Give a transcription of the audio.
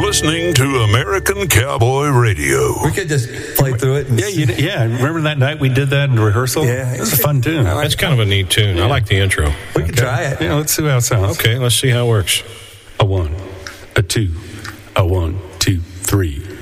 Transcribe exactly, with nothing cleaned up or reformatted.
listening to American Cowboy Radio. We could just play through it. And yeah, you, yeah. Remember that night we did that in rehearsal? Yeah. It was a fun tune. Like That's kind of a neat tune. Yeah. I like the intro. We okay. can try it. Yeah, let's see how it sounds. Okay, let's see how it works. A one, a two, a one, two, three.